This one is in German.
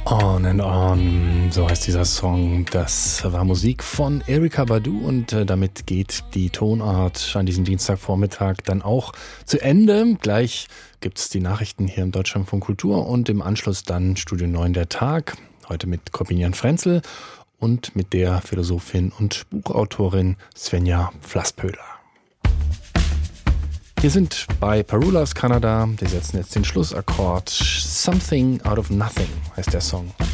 On and On, so heißt dieser Song. Das war Musik von Erykah Badu und damit geht die Tonart an diesem Dienstagvormittag dann auch zu Ende. Gleich gibt es die Nachrichten hier im Deutschlandfunk Kultur und im Anschluss dann Studio 9 der Tag. Heute mit Corbinian Frenzel und mit der Philosophin und Buchautorin Svenja Flasspöhler. Wir sind bei Parula aus Kanada. Die setzen jetzt den Schlussakkord. Something Out of Nothing heißt der Song.